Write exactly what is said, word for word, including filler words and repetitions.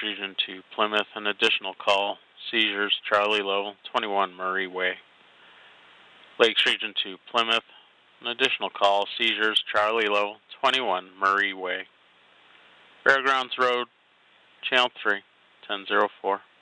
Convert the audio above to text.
Region to Plymouth, an additional call, seizures, Charlie Low, twenty-one Murray Way. Lakes Region to Plymouth, an additional call, seizures, Charlie Low, twenty-one Murray Way. Fairgrounds Road, Channel three, ten oh four.